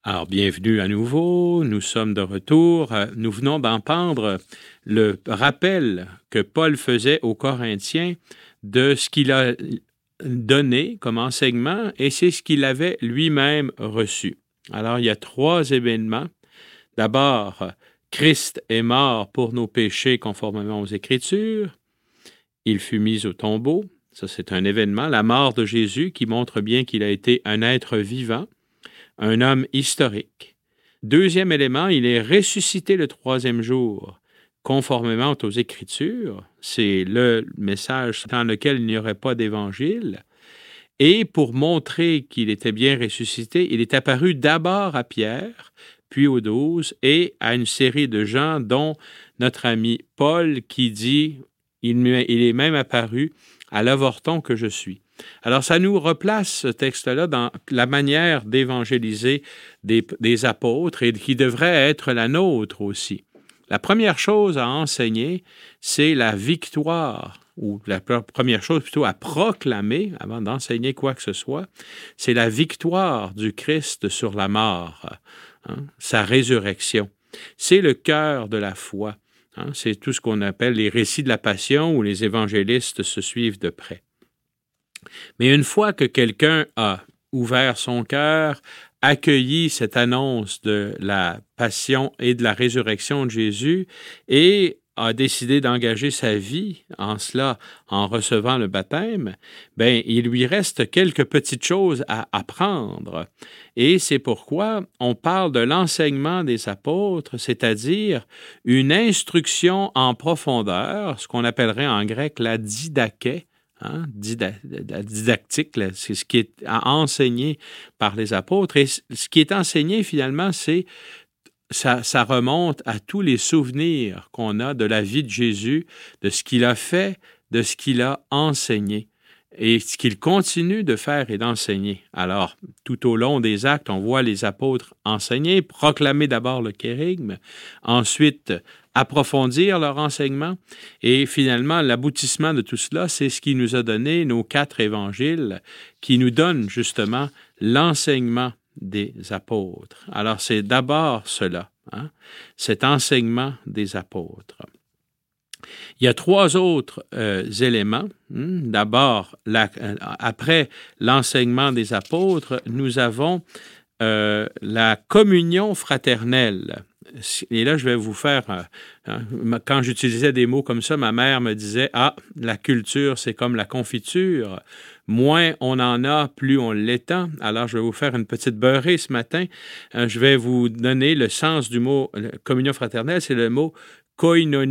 Alors, bienvenue à nouveau, nous sommes de retour. Nous venons d'entendre le rappel que Paul faisait aux Corinthiens de ce qu'il a donné comme enseignement et c'est ce qu'il avait lui-même reçu. Alors, il y a 3 événements. D'abord, Christ est mort pour nos péchés conformément aux Écritures. Il fut mis au tombeau. Ça, c'est un événement. La mort de Jésus qui montre bien qu'il a été un être vivant. Un homme historique. Deuxième élément, il est ressuscité le 3e jour, conformément aux Écritures. C'est le message dans lequel il n'y aurait pas d'évangile. Et pour montrer qu'il était bien ressuscité, il est apparu d'abord à Pierre, puis aux 12, et à une série de gens, dont notre ami Paul, qui dit « Il est même apparu à l'avorton que je suis ». Alors, ça nous replace, ce texte-là, dans la manière d'évangéliser des apôtres et qui devrait être la nôtre aussi. La première chose à enseigner, c'est la victoire, ou la première chose plutôt à proclamer, avant d'enseigner quoi que ce soit, c'est la victoire du Christ sur la mort, sa résurrection. C'est le cœur de la foi. C'est tout ce qu'on appelle les récits de la Passion où les évangélistes se suivent de près. Mais une fois que quelqu'un a ouvert son cœur, accueilli cette annonce de la passion et de la résurrection de Jésus et a décidé d'engager sa vie en cela, en recevant le baptême, bien, il lui reste quelques petites choses à apprendre. Et c'est pourquoi on parle de l'enseignement des apôtres, c'est-à-dire une instruction en profondeur, ce qu'on appellerait en grec la didaché, la didactique, là, c'est ce qui est enseigné par les apôtres. Et ce qui est enseigné, finalement, ça remonte à tous les souvenirs qu'on a de la vie de Jésus, de ce qu'il a fait, de ce qu'il a enseigné et ce qu'il continue de faire et d'enseigner. Alors, tout au long des actes, on voit les apôtres enseigner, proclamer d'abord le kérygme, ensuite approfondir leur enseignement et finalement, l'aboutissement de tout cela, c'est ce qui nous a donné nos 4 évangiles qui nous donnent justement l'enseignement des apôtres. Alors, c'est d'abord cela, cet enseignement des apôtres. Il y a 3 autres éléments. D'abord, après l'enseignement des apôtres, nous avons la communion fraternelle. Et là, je vais vous faire... quand j'utilisais des mots comme ça, ma mère me disait « Ah, la culture, c'est comme la confiture. Moins on en a, plus on l'étend. » Alors, je vais vous faire une petite beurrée ce matin. Je vais vous donner le sens du mot communion fraternelle. C'est le mot « koinonia ».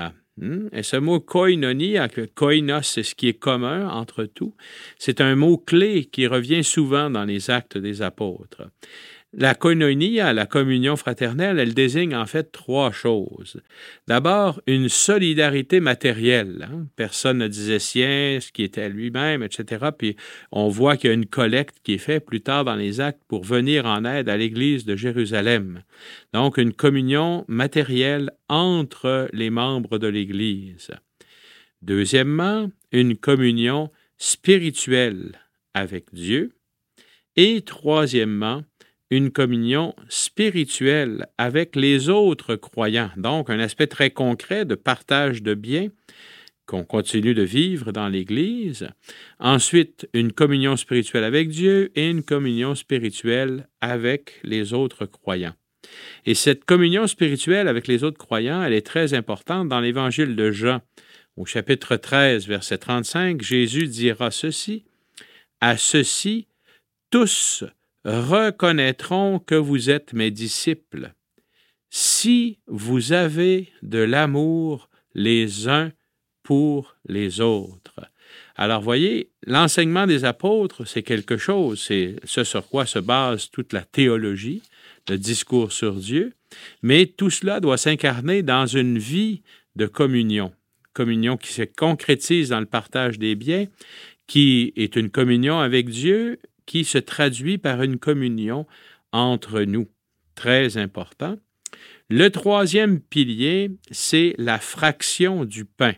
Et ce mot koinonia, koinos, c'est ce qui est commun entre tout, c'est un mot clé qui revient souvent dans les actes des apôtres. La koinonia, la communion fraternelle, elle désigne en fait 3 choses. D'abord, une solidarité matérielle. Personne ne disait sien, ce qui était à lui-même, etc. Puis on voit qu'il y a une collecte qui est faite plus tard dans les actes pour venir en aide à l'Église de Jérusalem. Donc, une communion matérielle entre les membres de l'Église. Deuxièmement, une communion spirituelle avec Dieu. Et troisièmement, une communion spirituelle avec les autres croyants. Donc, un aspect très concret de partage de biens qu'on continue de vivre dans l'Église. Ensuite, une communion spirituelle avec Dieu et une communion spirituelle avec les autres croyants. Et cette communion spirituelle avec les autres croyants, elle est très importante dans l'Évangile de Jean. Au chapitre 13, verset 35, Jésus dira ceci, « À ceci, tous reconnaîtront que vous êtes mes disciples, si vous avez de l'amour les uns pour les autres. » Alors, voyez, l'enseignement des apôtres, c'est quelque chose, c'est ce sur quoi se base toute la théologie, le discours sur Dieu, mais tout cela doit s'incarner dans une vie de communion qui se concrétise dans le partage des biens, qui est une communion avec Dieu, qui se traduit par une communion entre nous. Très important. Le 3e pilier, c'est la fraction du pain.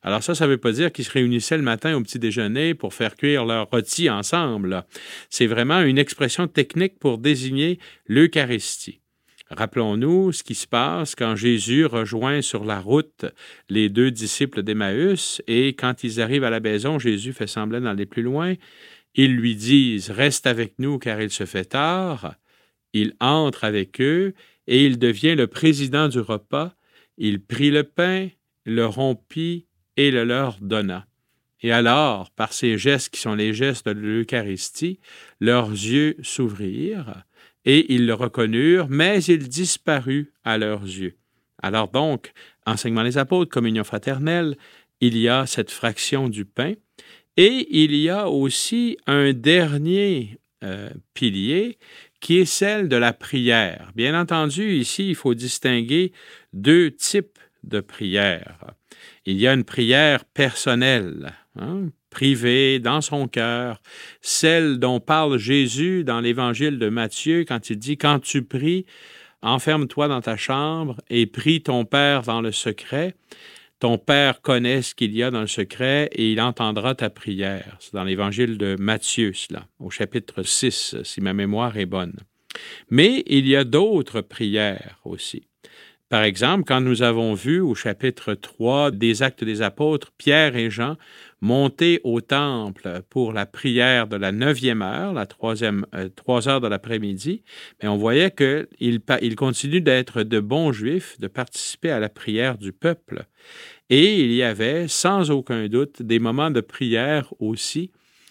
Alors ça ne veut pas dire qu'ils se réunissaient le matin au petit déjeuner pour faire cuire leur rôti ensemble, là. C'est vraiment une expression technique pour désigner l'Eucharistie. Rappelons-nous ce qui se passe quand Jésus rejoint sur la route les 2 disciples d'Emmaüs et quand ils arrivent à la maison, Jésus fait semblant d'aller plus loin. Ils lui disent « Reste avec nous car il se fait tard ». Il entre avec eux et il devient le président du repas. Il prit le pain, le rompit et le leur donna. Et alors, par ces gestes qui sont les gestes de l'Eucharistie, leurs yeux s'ouvrirent et ils le reconnurent, mais il disparut à leurs yeux. Alors donc, enseignement des apôtres, communion fraternelle, il y a cette fraction du pain et il y a aussi un dernier pilier qui est celle de la prière. Bien entendu, ici, il faut distinguer 2 types de prières. Il y a une prière personnelle, privée, dans son cœur, celle dont parle Jésus dans l'Évangile de Matthieu quand il dit « Quand tu pries, enferme-toi dans ta chambre et prie ton Père dans le secret. Ton Père connaît ce qu'il y a dans le secret et il entendra ta prière. » C'est dans l'Évangile de Matthieu, cela, au chapitre 6, si ma mémoire est bonne. Mais il y a d'autres prières aussi. Par exemple, quand nous avons vu au chapitre 3 des Actes des Apôtres, Pierre et Jean monter au temple pour la prière de la 9e heure, la 3 heures de l'après-midi, mais on voyait qu'ils continuent d'être de bons Juifs, de participer à la prière du peuple. Et il y avait, sans aucun doute, des moments de prière aussi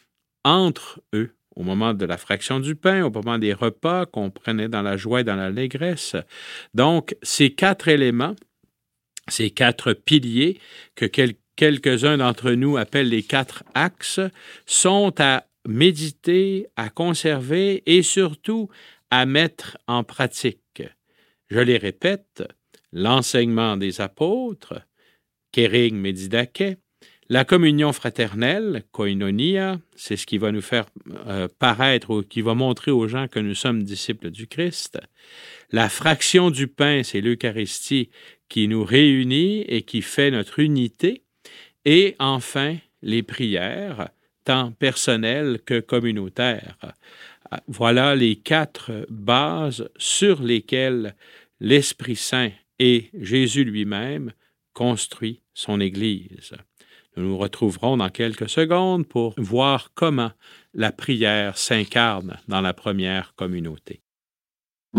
entre eux, au moment de la fraction du pain, au moment des repas qu'on prenait dans la joie et dans l'allégresse. Donc, ces 4 éléments, ces 4 piliers que quelques-uns d'entre nous appellent les 4 axes, sont à méditer, à conserver et surtout à mettre en pratique. Je les répète, l'enseignement des apôtres, kérigme et didaché, la communion fraternelle, koinonia, c'est ce qui va nous faire paraître ou qui va montrer aux gens que nous sommes disciples du Christ. La fraction du pain, c'est l'Eucharistie qui nous réunit et qui fait notre unité. Et enfin, les prières, tant personnelles que communautaires. Voilà les 4 bases sur lesquelles l'Esprit Saint et Jésus lui-même construit son Église. Nous nous retrouverons dans quelques secondes pour voir comment la prière s'incarne dans la première communauté.